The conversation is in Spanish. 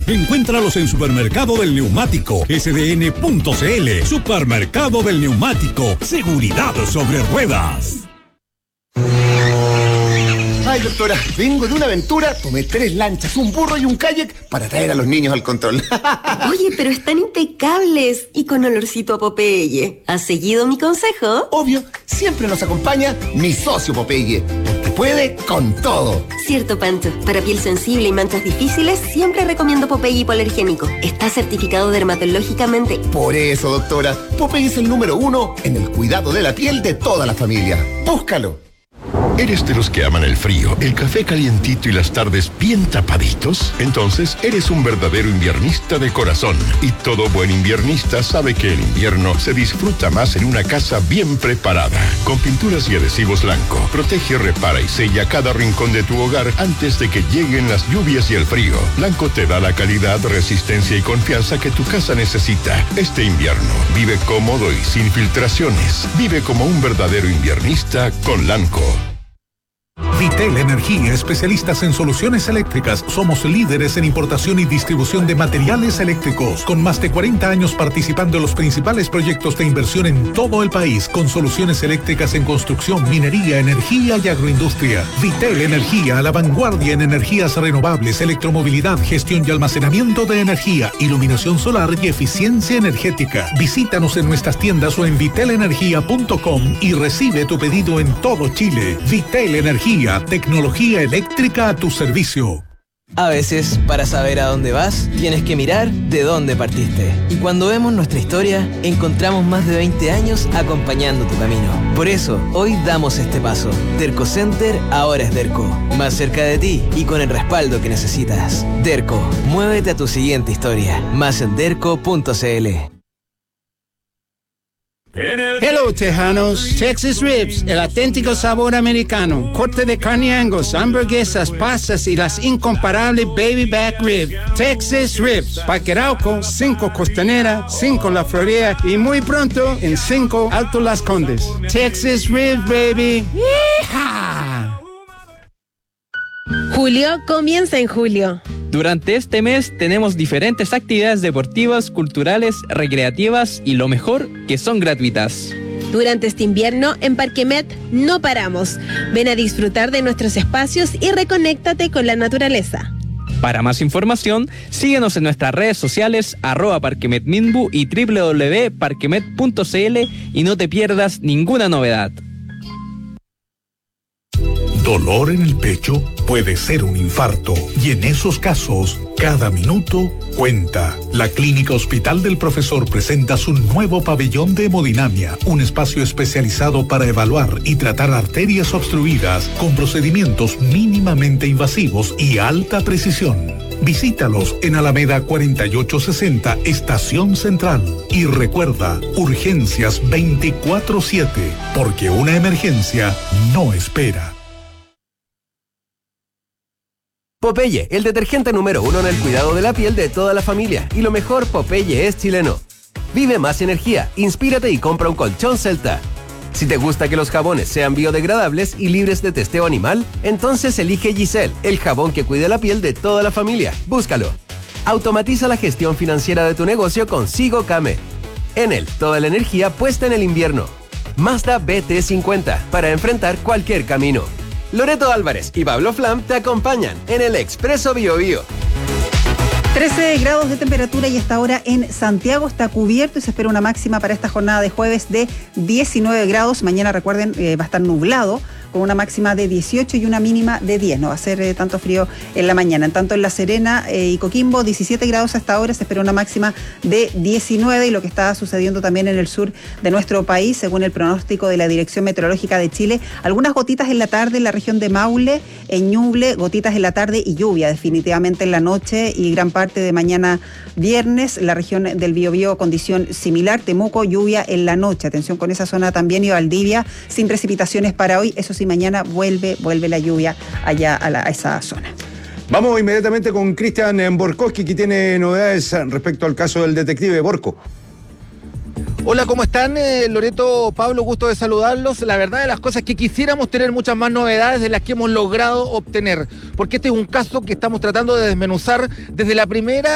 Encuéntralos en Supermercado del Neumático, sdn.cl. Supermercado del Neumático, seguridad sobre ruedas. Ay, doctora, vengo de una aventura, tomé 3 lanchas, un burro y un kayak para traer a los niños al control. Oye, pero están impecables y con olorcito a Popeye. ¿Has seguido mi consejo? Obvio, siempre nos acompaña mi socio Popeye, porque puede con todo. Cierto, Pancho. Para piel sensible y manchas difíciles, siempre recomiendo Popeye hipoalergénico. Está certificado dermatológicamente. Por eso, doctora, Popeye es el número 1 en el cuidado de la piel de toda la familia. Búscalo. ¿Eres de los que aman el frío, el café calientito y las tardes bien tapaditos? Entonces, eres un verdadero inviernista de corazón. Y todo buen inviernista sabe que el invierno se disfruta más en una casa bien preparada. Con pinturas y adhesivos Lanco, protege, repara y sella cada rincón de tu hogar antes de que lleguen las lluvias y el frío. Lanco te da la calidad, resistencia y confianza que tu casa necesita. Este invierno, vive cómodo y sin filtraciones. Vive como un verdadero inviernista con Lanco. Vitel Energía, especialistas en soluciones eléctricas. Somos líderes en importación y distribución de materiales eléctricos, con más de 40 años participando en los principales proyectos de inversión en todo el país, con soluciones eléctricas en construcción, minería, energía y agroindustria. Vitel Energía, a la vanguardia en energías renovables, electromovilidad, gestión y almacenamiento de energía, iluminación solar y eficiencia energética. Visítanos en nuestras tiendas o en vitelenergia.com y recibe tu pedido en todo Chile. Vitel Energía, tecnología eléctrica a tu servicio. A veces, para saber a dónde vas, tienes que mirar de dónde partiste. Y cuando vemos nuestra historia, encontramos más de 20 años acompañando tu camino. Por eso, hoy damos este paso. Derco Center ahora es Derco. Más cerca de ti y con el respaldo que necesitas. Derco, muévete a tu siguiente historia. Más en derco.cl. Hello, tejanos. Texas Ribs, el auténtico sabor americano. Corte de carne Angus, hamburguesas, pastas y las incomparables Baby Back Rib. Texas Ribs, Parque Arauco, 5 Costanera, 5 La Florida y muy pronto en 5 Alto Las Condes. Texas Ribs, baby. ¡Yeehaw! Julio comienza en julio. Durante este mes tenemos diferentes actividades deportivas, culturales, recreativas y lo mejor, que son gratuitas. Durante este invierno, en Parquemet no paramos. Ven a disfrutar de nuestros espacios y reconéctate con la naturaleza. Para más información, síguenos en nuestras redes sociales @parquemetminbu y www.parquemet.cl y no te pierdas ninguna novedad. Dolor en el pecho puede ser un infarto y en esos casos, cada minuto cuenta. La Clínica Hospital del Profesor presenta su nuevo pabellón de hemodinamia, un espacio especializado para evaluar y tratar arterias obstruidas con procedimientos mínimamente invasivos y alta precisión. Visítalos en Alameda 4860, Estación Central. Y recuerda, urgencias 24/7, porque una emergencia no espera. Popeye, el detergente número 1 en el cuidado de la piel de toda la familia. Y lo mejor, Popeye es chileno. Vive más energía, inspírate y compra un colchón Celta. Si te gusta que los jabones sean biodegradables y libres de testeo animal, entonces elige Giselle, el jabón que cuida la piel de toda la familia. Búscalo. Automatiza la gestión financiera de tu negocio con Sigo Kame. Enel, toda la energía puesta en el invierno. Mazda BT50, para enfrentar cualquier camino. Loreto Álvarez y Pablo Flam te acompañan en el Expreso Bio Bio. 13 grados de temperatura y hasta ahora en Santiago está cubierto y se espera una máxima para esta jornada de jueves de 19 grados. Mañana, recuerden, va a estar nublado con una máxima de 18 y una mínima de 10. No va a ser tanto frío en la mañana. En tanto en La Serena y Coquimbo, 17 grados hasta ahora, se espera una máxima de 19. Y lo que está sucediendo también en el sur de nuestro país, según el pronóstico de la Dirección Meteorológica de Chile, algunas gotitas en la tarde en la región de Maule, en Ñuble, gotitas en la tarde y lluvia definitivamente en la noche y gran parte de mañana viernes. La región del Biobío, condición similar. Temuco, lluvia en la noche. Atención con esa zona también, y Valdivia, sin precipitaciones para hoy. Eso sí, mañana vuelve la lluvia allá a esa zona. Vamos inmediatamente con Cristian Borkowski, que tiene novedades respecto al caso del detective Borco. Hola, ¿cómo están? Loreto, Pablo, gusto de saludarlos. La verdad de las cosas es que quisiéramos tener muchas más novedades de las que hemos logrado obtener, porque este es un caso que estamos tratando de desmenuzar desde la primera